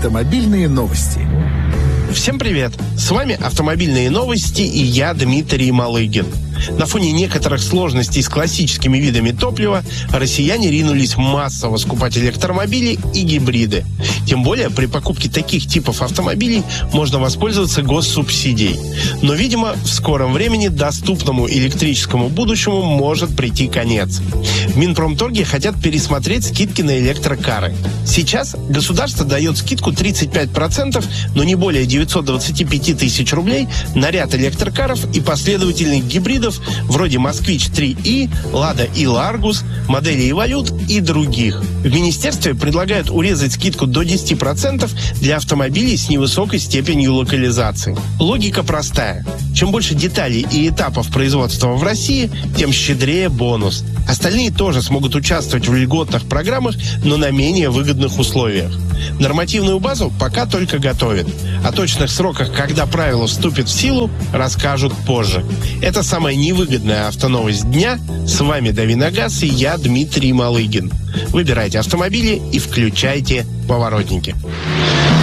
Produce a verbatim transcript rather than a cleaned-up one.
Автомобильные новости. Всем привет! С вами «Автомобильные новости» и я, Дмитрий Малыгин. На фоне некоторых сложностей с классическими видами топлива россияне ринулись массово скупать электромобили и гибриды. Тем более при покупке таких типов автомобилей можно воспользоваться госсубсидией. Но, видимо, в скором времени доступному электрическому будущему может прийти конец. В Минпромторге хотят пересмотреть скидки на электрокары. Сейчас государство дает скидку тридцать пять процентов, но не более девятьсот двадцать пять тысяч рублей на ряд электрокаров и последовательных гибридов вроде «Москвич три и», «Лада и Ларгус», модели «Эволют» и других. В министерстве предлагают урезать скидку до десяти процентов для автомобилей с невысокой степенью локализации. Логика простая. Чем больше деталей и этапов производства в России, тем щедрее бонус. Остальные тоже смогут участвовать в льготных программах, но на менее выгодных условиях. Нормативную базу пока только готовят. О точных сроках, когда правило вступит в силу, расскажут позже. Это самая невыгодная автоновость дня. С вами Давиногаз и я, Дмитрий Малыгин. Выбирайте автомобили и включайте поворотники.